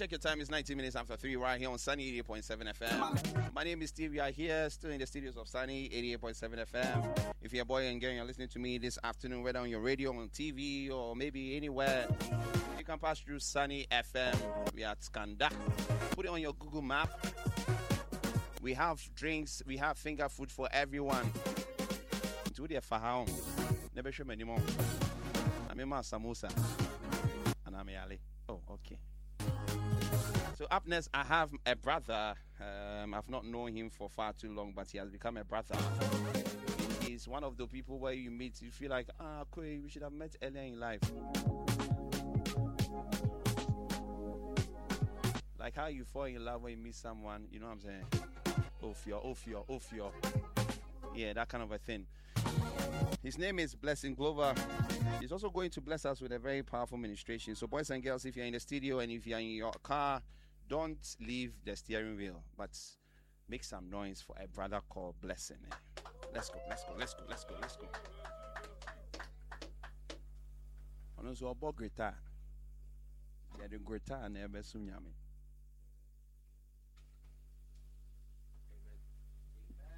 Check your time. It's 19 minutes after 3 right here on Sunny 88.7 FM. My name is Steve. We are here still in the studios of Sunny 88.7 FM. If you're a boy and girl, you're listening to me this afternoon, whether on your radio, on TV, or maybe anywhere, you can pass through Sunny FM. We are at Skanda. Put it on your Google map. We have drinks. We have finger food for everyone. Do the Faham. Never show me anymore. I'm a samosa. And I'm Ali. Oh, okay. So up next, I have a brother. I've not known him for far too long, but he has become a brother. He's one of the people where you meet, you feel like, we should have met earlier in life. Like how you fall in love when you meet someone, you know what I'm saying? Ophio. Yeah, that kind of a thing. His name is Blessing Glover. He's also going to bless us with a very powerful ministration. So boys and girls, if you're in the studio and if you're in your car, don't leave the steering wheel, but make some noise for a brother called Blessing. Let's go. On us about Greta. Yeah, the Greta and Ebe Sunyame.